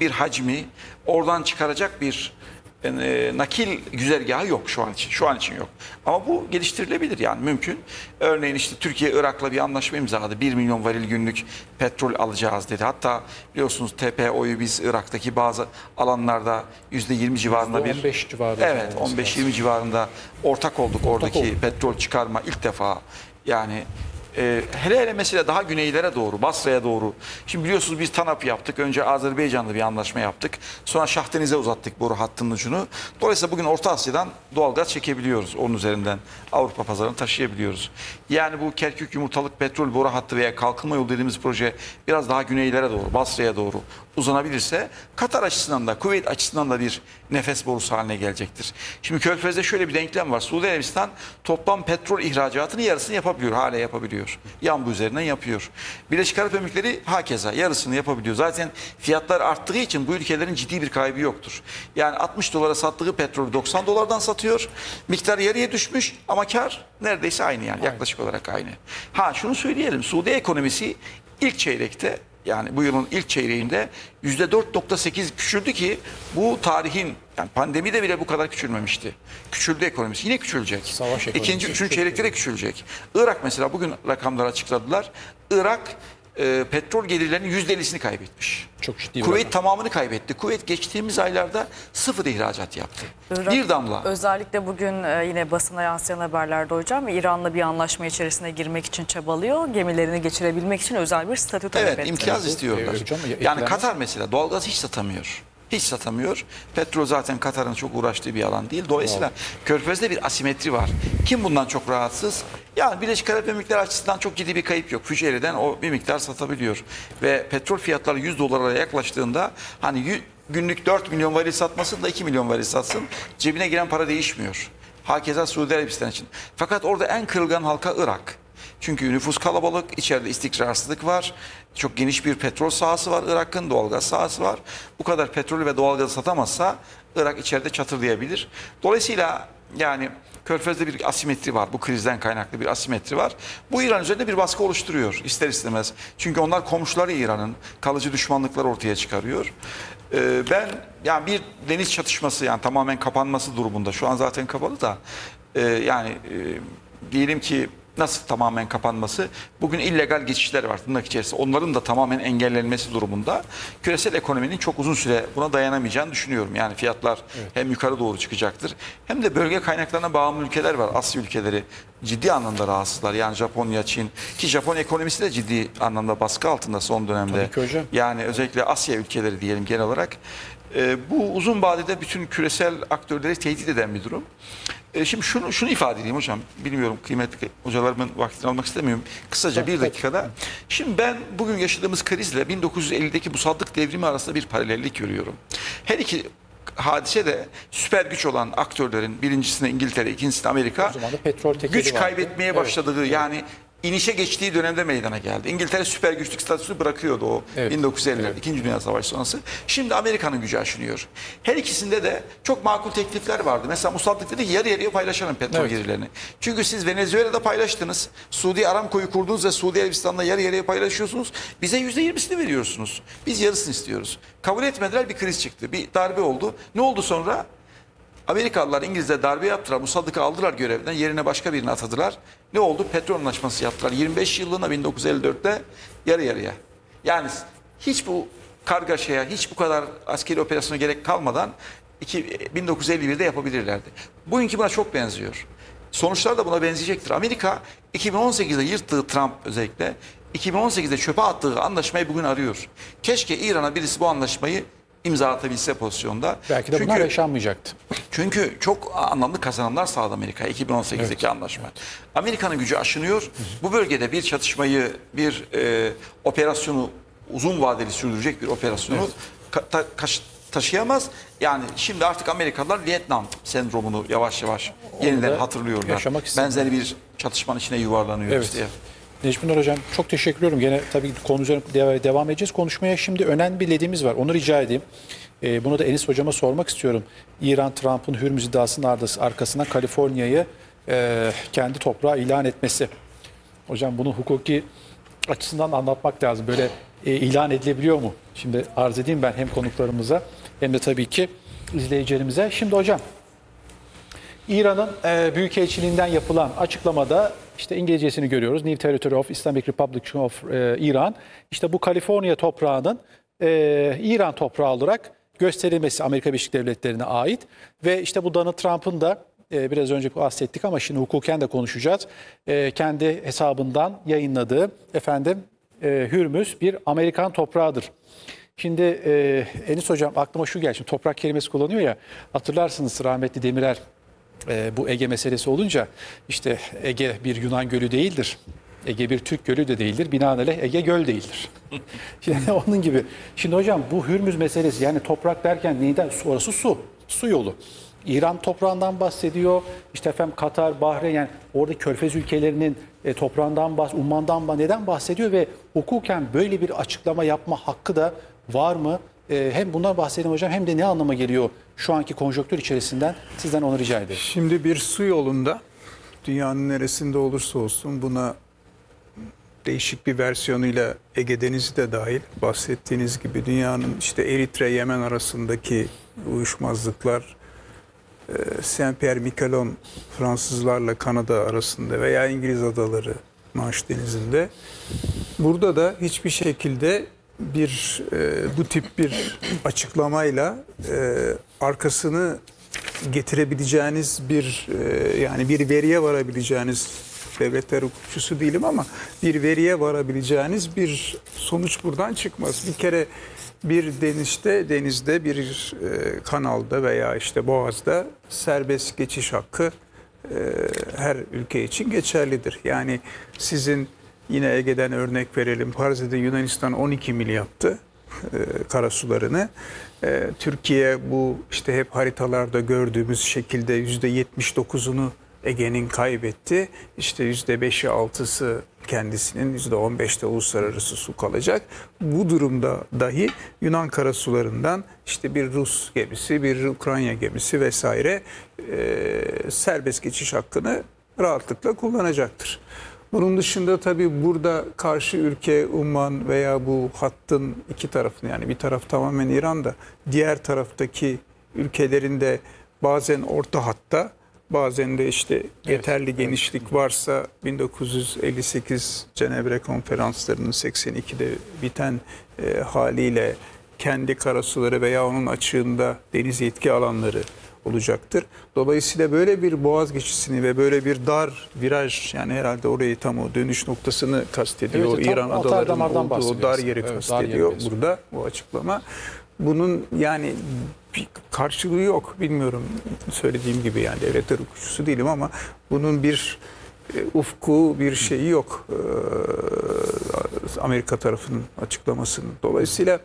bir hacmi oradan çıkaracak bir nakil güzergahı yok şu an için. Şu an için yok. Ama bu geliştirilebilir yani mümkün. Örneğin işte Türkiye Irak'la bir anlaşma imzaladı. 1 milyon varil günlük petrol alacağız dedi. Hatta biliyorsunuz TPO'yu biz Irak'taki bazı alanlarda %20 civarında bir %15 civarında. evet 15-20 civarında ortak olduk oradaki petrol çıkarma ilk defa yani. Hele hele mesela daha güneylere doğru, Basra'ya doğru. Şimdi biliyorsunuz biz TANAP yaptık. Önce Azerbaycan'la bir anlaşma yaptık. Sonra Şahdeniz'e uzattık boru hattının ucunu. Dolayısıyla bugün Orta Asya'dan doğalgaz çekebiliyoruz. Onun üzerinden Avrupa pazarını taşıyabiliyoruz. Yani bu Kerkük Yumurtalık Petrol Boru Hattı veya Kalkınma Yolu dediğimiz proje biraz daha güneylere doğru, Basra'ya doğru uzanabilirse Katar açısından da, Kuveyt açısından da bir nefes borusu haline gelecektir. Şimdi Körfez'de şöyle bir denklem var. Suudi Arabistan toplam petrol ihracatının yarısını yapabiliyor, hala yapabiliyor. Yanbu üzerinden yapıyor. Birleşik Arap Emirlikleri hakeza yarısını yapabiliyor. Zaten fiyatlar arttığı için bu ülkelerin ciddi bir kaybı yoktur. Yani 60 dolara sattığı petrolü 90 dolardan satıyor. Miktar yarıya düşmüş ama kar neredeyse aynı yani yaklaşık olarak aynı. Ha şunu söyleyelim. Suudi ekonomisi ilk çeyrekte yani bu yılın ilk çeyreğinde %4,8 küçüldü ki bu tarihin yani pandemide bile bu kadar küçülmemişti. Küçüldü ekonomisi. Yine küçülecek. Savaş İkinci, üçüncü çeyrekte de küçülecek. Irak mesela bugün rakamları açıkladılar. Irak petrol gelirlerinin %50'sini kaybetmiş. Çok ciddi bir Kuveyt rakam. tamamını kaybetti. Kuveyt geçtiğimiz aylarda sıfır ihracat yaptı. Irak, bir damla. Özellikle bugün yine basına yansıyan haberlerde hocam İran'la bir anlaşma içerisine girmek için çabalıyor. Gemilerini geçirebilmek için özel bir statü talep Evet, etti. imtiyaz istiyorlar. hocam, Yani etkilenmez. Katar mesela doğalgaz hiç satamıyor. Hiç satamıyor. Petrol zaten Katar'ın çok uğraştığı bir alan değil. Dolayısıyla Körfez'de bir asimetri var. Kim bundan çok rahatsız? Yani Birleşik Arap Emirlikleri açısından çok ciddi bir kayıp yok. Füceri'den o bir miktar satabiliyor. Ve petrol fiyatları 100 dolara yaklaştığında hani günlük 4 milyon varil satmasın da 2 milyon varil satsın. Cebine giren para değişmiyor. Hakeza Suudi Arabistan için. Fakat orada en kırılgan halka Irak. Çünkü nüfus kalabalık, içeride istikrarsızlık var. Çok geniş bir petrol sahası var Irak'ın, doğalgaz sahası var. Bu kadar petrolü ve doğalgazı satamazsa Irak içeride çatırlayabilir. Dolayısıyla yani Körfez'de bir asimetri var. Bu krizden kaynaklı bir asimetri var. Bu İran üzerinde bir baskı oluşturuyor ister istemez. Çünkü onlar komşuları İran'ın kalıcı düşmanlıklar ortaya çıkarıyor. Ben yani bir deniz çatışması yani tamamen kapanması durumunda şu an zaten kapalı da diyelim ki nasıl tamamen kapanması? Bugün illegal geçişler var tırnak içerisinde. Onların da tamamen engellenmesi durumunda küresel ekonominin çok uzun süre buna dayanamayacağını düşünüyorum. Yani fiyatlar hem yukarı doğru çıkacaktır. Hem de bölge kaynaklarına bağımlı ülkeler var. Asya ülkeleri ciddi anlamda rahatsızlar. Yani Japonya, Çin ki Japon ekonomisi de ciddi anlamda baskı altında son dönemde. Tabii ki hocam. Yani özellikle Asya ülkeleri diyelim genel olarak. Bu uzun vadede bütün küresel aktörleri tehdit eden bir durum. Şimdi şunu ifade edeyim hocam. Bilmiyorum kıymetli hocalarımın vaktini almak istemiyorum. Kısaca bir dakikada. Şimdi ben bugün yaşadığımız krizle 1950'deki musallık devrimi arasında bir paralellik görüyorum. Her iki hadise de süper güç olan aktörlerin birincisinde İngiltere, ikincisinde Amerika O zaman da petrol tekeli güç vardı. kaybetmeye başladığı yani inişe geçtiği dönemde meydana geldi. İngiltere süper güçlük statüsünü bırakıyordu o 1950'lerde, İkinci Dünya Savaşı sonrası. Şimdi Amerika'nın gücü aşınıyor. Her ikisinde de çok makul teklifler vardı. Mesela Musallık dedi ki yarı yarıya paylaşalım petrol gelirlerini. Çünkü siz Venezuela'da paylaştınız. Suudi Aramco'yu kurdunuz ve Suudi Arabistan'da yarı yarıya paylaşıyorsunuz. Bize %20'sini veriyorsunuz. Biz yarısını istiyoruz. Kabul etmediler, bir kriz çıktı. Bir darbe oldu. Ne oldu sonra? Amerikalılar İngilizler darbe yaptılar. Musaddık'ı aldılar görevden. Yerine başka birini atadılar. Ne oldu? Petrol anlaşması yaptılar. 25 yıllığına 1954'te yarı yarıya. Yani hiç bu kargaşaya, hiç bu kadar askeri operasyona gerek kalmadan 1951'de yapabilirlerdi. Bugünkü buna çok benziyor. Sonuçlar da buna benzeyecektir. Amerika 2018'de yırttığı Trump özellikle 2018'de çöpe attığı anlaşmayı bugün arıyor. Keşke İran'a birisi bu anlaşmayı imza atabilse pozisyonda. Belki de bunlar yaşanmayacaktı. Çünkü çok anlamlı kazanımlar sağladı Amerika 2018'deki anlaşma. Amerika'nın gücü aşınıyor. Bu bölgede bir çatışmayı, bir operasyonu uzun vadeli sürdürecek bir operasyonu taşıyamaz. Yani şimdi artık Amerikalılar Vietnam sendromunu yavaş yavaş yeniden hatırlıyorlar. Benzeri bir çatışmanın içine yuvarlanıyoruz diye. Necmi Hocam çok teşekkür ediyorum. Gene tabii konu üzerine devam edeceğiz konuşmaya. Şimdi önemli bir ledimiz var. Onu rica edeyim. Bunu da Enis Hocam'a sormak istiyorum. İran, Trump'ın Hürmüz iddiasının arkasından Kaliforniya'yı kendi toprağı ilan etmesi. Hocam bunun hukuki açısından anlatmak lazım. Böyle ilan edilebiliyor mu? Şimdi arz edeyim ben hem konuklarımıza hem de tabii ki izleyicilerimize. Şimdi hocam, İran'ın Büyükelçiliğinden yapılan açıklamada işte İngilizcesini görüyoruz. New Territory of Islamic Republic of İran. İşte bu Kaliforniya toprağının İran toprağı olarak gösterilmesi Amerika Birleşik Devletleri'ne ait. Ve işte bu Donald Trump'ın da biraz önce bahsettik ama şimdi hukuken de konuşacağız. Kendi hesabından yayınladığı Hürmüz bir Amerikan toprağıdır. Şimdi Enis Hocam aklıma şu geldi. Şimdi toprak kelimesi kullanıyor ya. Hatırlarsınız rahmetli Demirel bu Ege meselesi olunca işte Ege bir Yunan gölü değildir. Ege bir Türk gölü de değildir. Binaenaleyh Ege göl değildir. Yani onun gibi. Şimdi hocam bu Hürmüz meselesi yani toprak derken neyden? Orası su. Su yolu. İran toprağından bahsediyor. İşte Katar, Bahreyn yani orada Körfez ülkelerinin toprağından Umman'dan neden bahsediyor ve hukuken böyle bir açıklama yapma hakkı da var mı? Hem bundan bahsedelim hocam hem de ne anlama geliyor şu anki konjonktür içerisinden sizden onu rica ederim. Şimdi bir su yolunda dünyanın neresinde olursa olsun buna değişik bir versiyonuyla Ege Denizi de dahil bahsettiğiniz gibi dünyanın işte Eritre Yemen arasındaki uyuşmazlıklar Saint-Pierre-Miquelon Fransızlarla Kanada arasında veya İngiliz adaları Manş Denizi'nde burada da hiçbir şekilde bu tip bir açıklamayla arkasını getirebileceğiniz yani bir veriye varabileceğiniz devletler hukukçusu değilim ama bir veriye varabileceğiniz bir sonuç buradan çıkmaz. Bir kere bir denizde bir kanalda veya işte boğazda serbest geçiş hakkı her ülke için geçerlidir. Yani sizin yine Ege'den örnek verelim. Farz edin Yunanistan 12 mil yaptı karasularını. Türkiye bu işte hep haritalarda gördüğümüz şekilde %79'unu Ege'nin kaybetti. İşte %5'i 6'sı kendisinin, %15'te uluslararası su kalacak. Bu durumda dahi Yunan karasularından işte bir Rus gemisi, bir Ukrayna gemisi vesaire serbest geçiş hakkını rahatlıkla kullanacaktır. Bunun dışında tabii burada karşı ülke Umman veya bu hattın iki tarafını yani bir taraf tamamen İran'da diğer taraftaki ülkelerin de bazen orta hatta bazen de işte yeterli genişlik varsa 1958 Cenevre konferanslarının 82'de biten haliyle kendi karasuları veya onun açığında deniz yetki alanları olacaktır. Dolayısıyla böyle bir boğaz geçişini ve böyle bir dar viraj yani herhalde orayı tam o dönüş noktasını kastediyor. Evet, İran adalarının olduğu o dar yeri evet, kastediyor burada bu açıklama. Bunun yani bir karşılığı yok. Bilmiyorum söylediğim gibi yani devletler hukukçusu değilim ama bunun bir ufku bir şeyi yok. Amerika tarafının açıklamasının. Dolayısıyla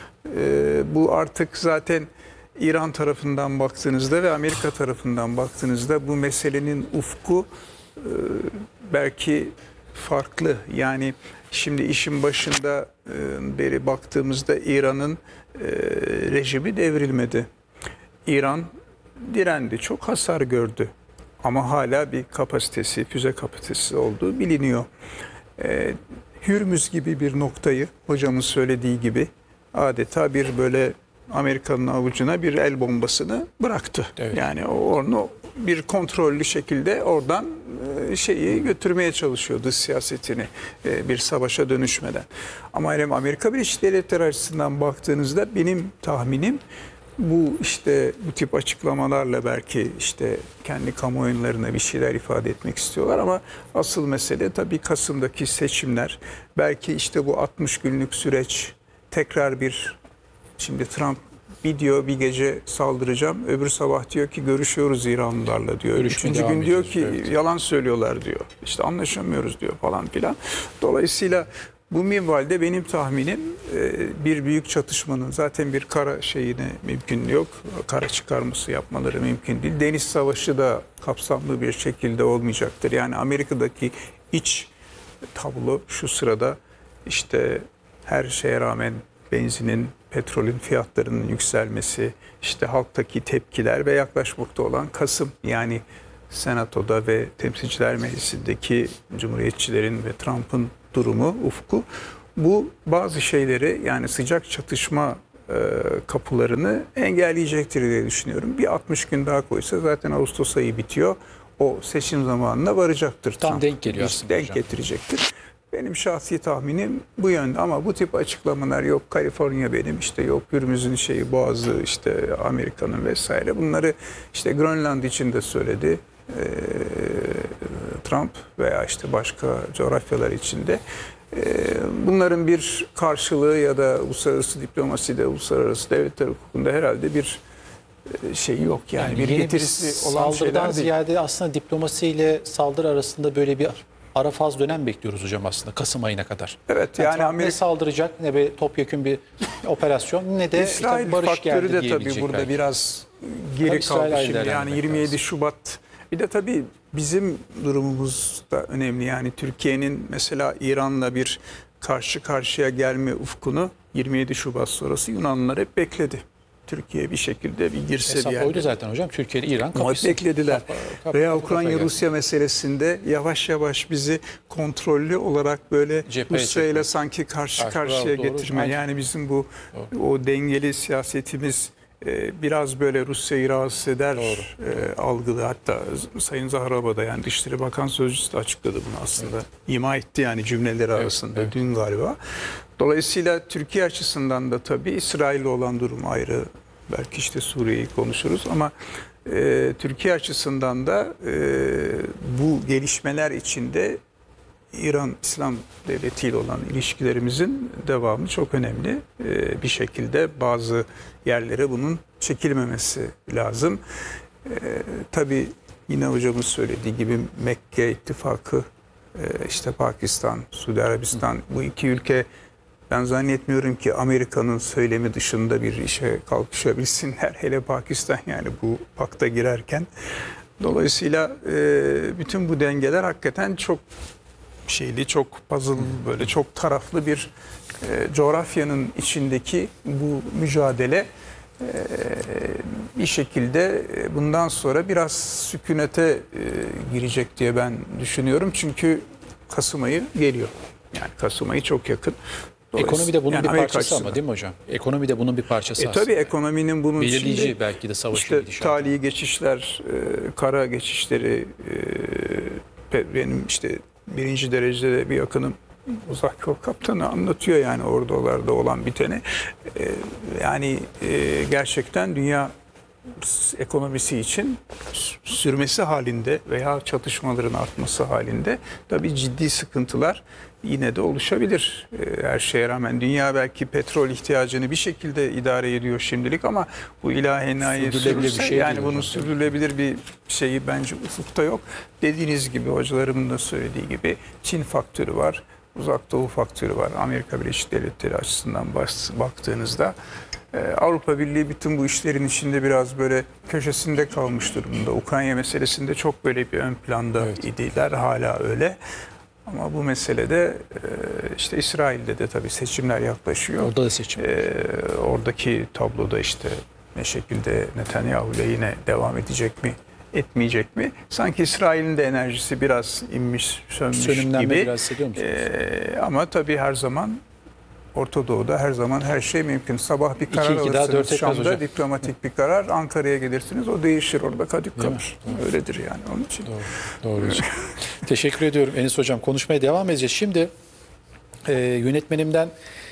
bu artık zaten İran tarafından baktığınızda ve Amerika tarafından baktığınızda bu meselenin ufku belki farklı. Yani şimdi işin başında beri baktığımızda İran'ın rejimi devrilmedi. İran direndi, çok hasar gördü. Ama hala bir kapasitesi, füze kapasitesi olduğu biliniyor. Hürmüz gibi bir noktayı hocamın söylediği gibi adeta bir böyle Amerika'nın avucuna bir el bombasını bıraktı. Evet. Yani onu bir kontrollü şekilde oradan şeyi götürmeye çalışıyordu siyasetini bir savaşa dönüşmeden. Ama hem Amerika Birleşik Devletleri açısından baktığınızda benim tahminim bu işte bu tip açıklamalarla belki işte kendi kamuoylarına bir şeyler ifade etmek istiyorlar ama asıl mesele tabii Kasım'daki seçimler. Belki işte bu 60 günlük süreç tekrar şimdi Trump bir diyor bir gece saldıracağım. Öbür sabah diyor ki görüşüyoruz İranlılarla diyor. Üçüncü gün diyor ki evet, yalan söylüyorlar diyor. İşte anlaşamıyoruz diyor falan filan. Dolayısıyla bu minvalde benim tahminim bir büyük çatışmanın zaten bir kara şeyine mümkün yok. Kara çıkarması yapmaları mümkün değil. Deniz savaşı da kapsamlı bir şekilde olmayacaktır. Yani Amerika'daki iç tablo şu sırada işte her şeye rağmen benzinin, petrolün fiyatlarının yükselmesi, işte halktaki tepkiler ve yaklaşmakta olan Kasım yani Senato'da ve Temsilciler Meclisi'ndeki Cumhuriyetçilerin ve Trump'ın durumu, ufku. Bu bazı şeyleri, yani sıcak çatışma kapılarını engelleyecektir diye düşünüyorum. Bir 60 gün daha koysa zaten Ağustos ayı bitiyor. O seçim zamanına varacaktır. Tam Trump. denk geliyor aslında Denk hocam. getirecektir. Benim şahsi tahminim bu yönde, ama bu tip açıklamalar, yok Kaliforniya benim, işte yok Hürmüz'ün şeyi, Boğazı işte Amerika'nın vesaire, bunları işte Grönland için de söyledi Trump veya işte başka coğrafyalar için de. Bunların bir karşılığı ya da uluslararası diplomaside, uluslararası devletler hukukunda herhalde bir şey yok. Yani bir yeni getirisi olan saldırıdan şeyler değil. ziyade aslında diplomasiyle saldırı arasında böyle bir ara faz dönem bekliyoruz hocam aslında Kasım ayına kadar. Evet, Yani yani Trump ne Amerika, saldıracak, ne bir topyekun bir operasyon, ne de İsrail işte barış faktörü geldi de tabii diyebilecek burada belki. biraz geri Tabii İsrail kaldı ayrı şimdi. Yani değerlendirmek 27 lazım. Şubat, bir de tabii bizim durumumuz da önemli. Yani Türkiye'nin mesela İran'la bir karşı karşıya gelme ufkunu 27 Şubat sonrası Yunanlılar hep bekledi. Türkiye bir şekilde bir girse Hesap bir oydu yerde. zaten hocam. Türkiye ile İran Ama kapısı. beklediler. Veya Kapı Ukrayna-Rusya meselesinde yavaş yavaş bizi kontrollü olarak böyle Cepheye Rusya ile çekmek. sanki karşı Bravo, karşıya doğru. getirme. Aynen. Yani bizim bu o dengeli siyasetimiz biraz böyle Rusya'yı rahatsız eder algılı. Hatta Sayın Zaharova da, yani Dışişleri Bakan Sözcüsü de açıkladı bunu aslında. İma etti yani cümleleri arasında evet. dün galiba. Dolayısıyla Türkiye açısından da tabii İsrail'le olan durum ayrı. Belki işte Suriye'yi konuşuruz ama Türkiye açısından da bu gelişmeler içinde İran İslam Devleti ile olan ilişkilerimizin devamı çok önemli. Bir şekilde bazı yerlere bunun çekilmemesi lazım. Tabii yine hocamız söylediği gibi Mekke İttifakı, işte Pakistan, Suudi Arabistan, bu iki ülke, ben zannetmiyorum ki Amerika'nın söylemi dışında bir işe kalkışabilsinler. Hele Pakistan, yani bu pakta girerken. Dolayısıyla bütün bu dengeler hakikaten çok şeyli, çok puzzle, böyle çok taraflı bir coğrafyanın içindeki bu mücadele bir şekilde bundan sonra biraz sükunete girecek diye ben düşünüyorum. Çünkü Kasım ayı geliyor. Yani Kasım ayı çok yakın. Ekonomi de bunun Yani bir Amerika parçası ama açısından. değil mi hocam? Ekonomi de bunun bir parçası aslında. Tabii ekonominin bunun Belirleyici içinde belki de savaşın işte gidişatı. tali geçişler, kara geçişleri, benim işte birinci derecede bir yakınım uzak yol kaptanı anlatıyor yani oralarda olan biteni. Yani gerçekten dünya ekonomisi için sürmesi halinde veya çatışmaların artması halinde tabii ciddi sıkıntılar yine de oluşabilir. Her şeye rağmen dünya belki petrol ihtiyacını bir şekilde idare ediyor şimdilik, ama bu ilahi nihayet Sürdürülebilir bir sürürse, şey yani değil bunun hocam. sürdürülebilir bir şeyi bence ufukta yok. Dediğiniz gibi, hocalarımın da söylediği gibi, Çin faktörü var. Uzak Doğu faktörü var. Amerika Birleşik Devletleri açısından baktığınızda Avrupa Birliği bütün bu işlerin içinde biraz böyle köşesinde kalmış durumda. Ukrayna meselesinde çok böyle bir ön planda idiler. Hala öyle. Ama bu meselede işte İsrail'de de tabii seçimler yaklaşıyor. Orada da seçim. Oradaki tabloda işte ne şekilde Netanyahu ile yine devam edecek mi, etmeyecek mi? Sanki İsrail'in de enerjisi biraz inmiş, sönmüş Sönümlenme gibi. biraz hissediyor musunuz? Ama tabii her zaman Orta Doğu'da her zaman her şey mümkün. Sabah bir karar 2-2 daha alırsınız 4 etmez Şam'da, hocam. diplomatik bir karar. Ankara'ya gelirsiniz, o değişir, orada kadük Değil mi? kalır. Öyledir yani, onun için. Doğru hocam. Teşekkür ediyorum Enis hocam. Konuşmaya devam edeceğiz. Şimdi yönetmenimden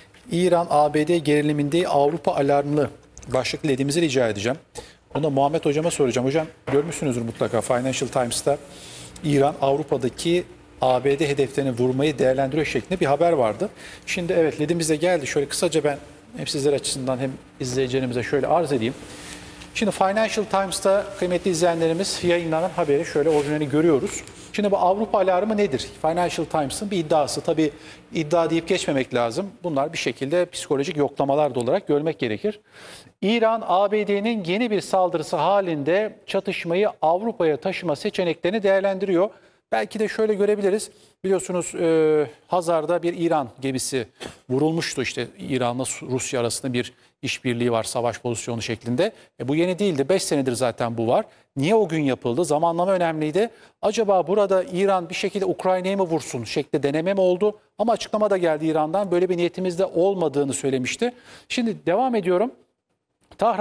İran-ABD geriliminde Avrupa alarmlı başlıklı dediğimizi rica edeceğim. Onu da Muhammed hocama soracağım. Hocam görmüşsünüzdür mutlaka Financial Times'ta İran Avrupa'daki ABD hedeflerini vurmayı değerlendiriyor şeklinde bir haber vardı. Şimdi evet ledimiz de geldi. Şöyle kısaca ben hem sizler açısından hem izleyicilerimize şöyle arz edeyim. Şimdi Financial Times'ta kıymetli izleyenlerimiz yayınlanan haberi şöyle orijinalini görüyoruz. Şimdi bu Avrupa alarmı nedir? Financial Times'ın bir iddiası. Tabii iddia deyip geçmemek lazım. Bunlar bir şekilde psikolojik yoklamalar da olarak görmek gerekir. İran, ABD'nin yeni bir saldırısı halinde çatışmayı Avrupa'ya taşıma seçeneklerini değerlendiriyor. Belki de şöyle görebiliriz. Biliyorsunuz Hazar'da bir İran gemisi vurulmuştu. İşte İran'la Rusya arasında bir işbirliği var savaş pozisyonu şeklinde. Bu yeni değildi. 5 senedir zaten bu var. Niye o gün yapıldı? Zamanlama önemliydi. Acaba burada İran bir şekilde Ukrayna'yı mı vursun şeklinde deneme mi oldu? Ama açıklama da geldi İran'dan. Böyle bir niyetimizde olmadığını söylemişti. Şimdi devam ediyorum.